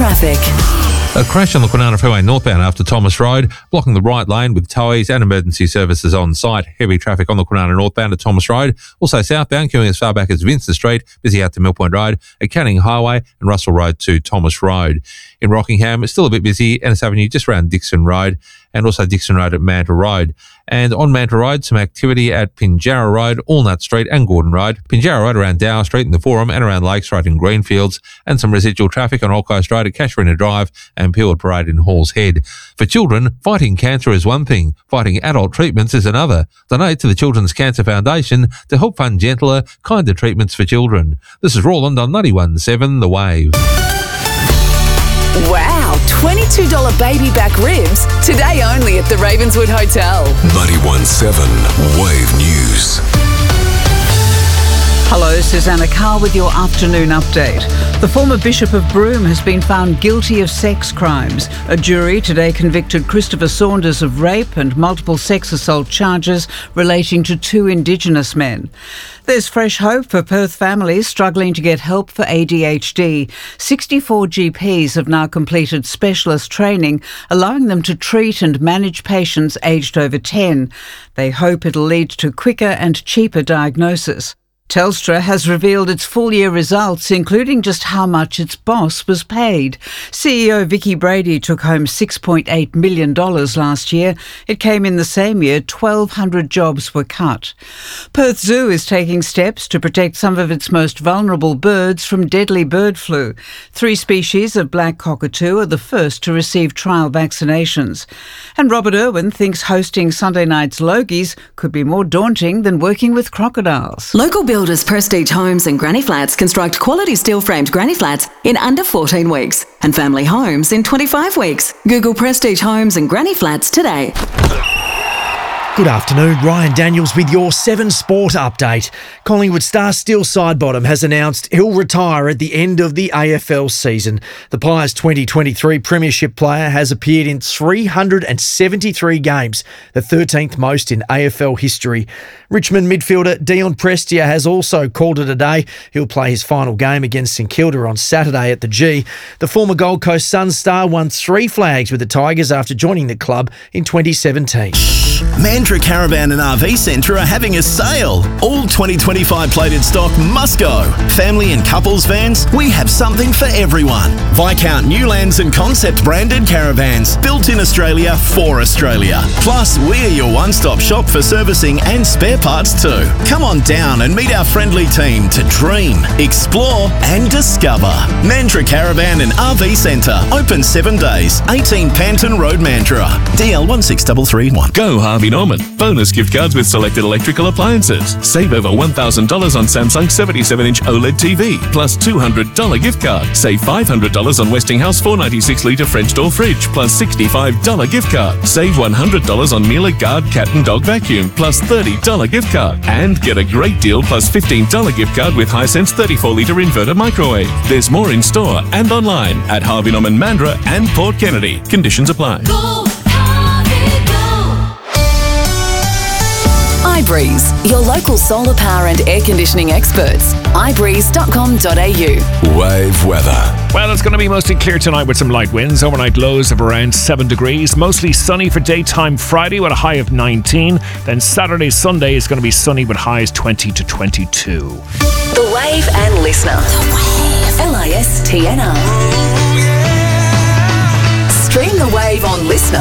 traffic. A crash on the Kwinana Freeway northbound after Thomas Road, blocking the right lane with towies and emergency services on site. Heavy traffic on the Kwinana northbound at Thomas Road. Also southbound, queuing as far back as Vincent Street, busy out to Mill Point Road, at Canning Highway and Russell Road to Thomas Road. In Rockingham, it's still a bit busy, Ennis Avenue just around Dixon Road, and also Dixon Road at Manta Road. And on Manta Road, some activity at Pinjarra Road, Allnut Street and Gordon Road. Pinjarra Road around Dower Street in the Forum and around Lakes Road in Greenfields, and some residual traffic on Old Coast Road at Casuarina Drive and Peel Parade in Halls Head. For children, fighting cancer is one thing, fighting adult treatments is another. Donate to the Children's Cancer Foundation to help fund gentler, kinder treatments for children. This is Roland on 91.7 The Wave. Wow, $22 baby back ribs, today only at the Ravenswood Hotel. 91.7 Wave News. Hello, Susanna Carr with your afternoon update. The former Bishop of Broome has been found guilty of sex crimes. A jury today convicted Christopher Saunders of rape and multiple sex assault charges relating to 2 Indigenous men. There's fresh hope for Perth families struggling to get help for ADHD. 64 GPs have now completed specialist training, allowing them to treat and manage patients aged over 10. They hope it'll lead to quicker and cheaper diagnosis. Telstra has revealed its full-year results, including just how much its boss was paid. CEO Vicky Brady took home $6.8 million last year. It came in the same year 1,200 jobs were cut. Perth Zoo is taking steps to protect some of its most vulnerable birds from deadly bird flu. 3 species of black cockatoo are the first to receive trial vaccinations. And Robert Irwin thinks hosting Sunday night's Logies could be more daunting than working with crocodiles. Local builders Prestige Homes and Granny Flats construct quality steel-framed granny flats in under 14 weeks and family homes in 25 weeks. Google Prestige Homes and Granny Flats today. Good afternoon, Ryan Daniels with your 7 Sport update. Collingwood star Steele Sidebottom has announced he'll retire at the end of the AFL season. The Pies 2023 Premiership player has appeared in 373 games, the 13th most in AFL history. Richmond midfielder Dion Prestia has also called it a day. He'll play his final game against St Kilda on Saturday at the G. The former Gold Coast Suns star won 3 flags with the Tigers after joining the club in 2017. Mandurah Caravan and RV Centre are having a sale. All 2025 plated stock must go. Family and couples vans, we have something for everyone. Viscount Newlands and Concept branded caravans, built in Australia for Australia. Plus, we're your one-stop shop for servicing and spare parts too. Come on down and meet our friendly team to dream, explore and discover. Mandurah Caravan and RV Centre, open 7 days. 18 Panton Road, Mandurah. DL 16331. Go Harvey Norman. Bonus gift cards with selected electrical appliances. Save over $1,000 on Samsung 77-inch OLED TV, plus $200 gift card. Save $500 on Westinghouse 496-litre French door fridge, plus $65 gift card. Save $100 on Miele Guard cat and dog vacuum, plus $30 gift card. And get a great deal plus $15 gift card with Hisense 34-litre inverter microwave. There's more in store and online at Harvey Norman, Mandurah and Port Kennedy. Conditions apply. iBreeze, your local solar power and air conditioning experts. ibreeze.com.au. Wave weather. Well, it's going to be mostly clear tonight with some light winds. Overnight lows of around 7 degrees. Mostly sunny for daytime Friday with a high of 19. Then Saturday, Sunday is going to be sunny with highs 20 to 22. The Wave and Listener. The Wave. LISTNR. Stream The Wave on Listener